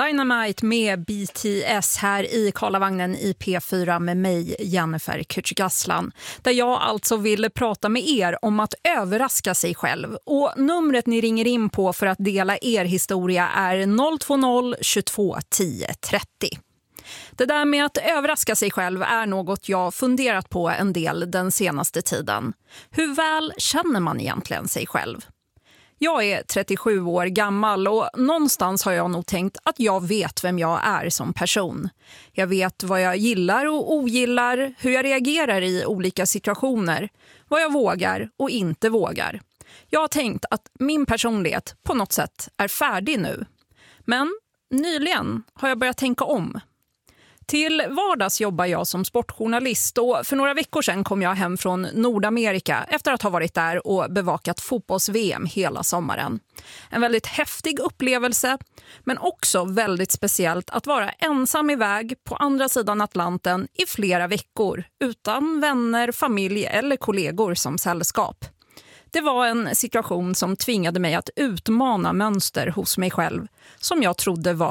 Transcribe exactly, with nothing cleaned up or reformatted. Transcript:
Dynamite med B T S här i Karlavagnen i P fyra med mig, Jennifer Kücükaslan. Där jag alltså ville prata med er om att överraska sig själv. Och numret ni ringer in på för att dela er historia är noll två noll tjugotvå tio trettio. Det där med att överraska sig själv är något jag funderat på en del den senaste tiden. Hur väl känner man egentligen sig själv? Jag är trettiosju år gammal och någonstans har jag nog tänkt att jag vet vem jag är som person. Jag vet vad jag gillar och ogillar, hur jag reagerar i olika situationer, vad jag vågar och inte vågar. Jag har tänkt att min personlighet på något sätt är färdig nu. Men nyligen har jag börjat tänka om. Till vardags jobbar jag som sportjournalist och för några veckor sedan kom jag hem från Nordamerika efter att ha varit där och bevakat fotbolls-V M hela sommaren. En väldigt häftig upplevelse, men också väldigt speciellt att vara ensam iväg på andra sidan Atlanten i flera veckor utan vänner, familj eller kollegor som sällskap. Det var en situation som tvingade mig att utmana mönster hos mig själv som jag trodde var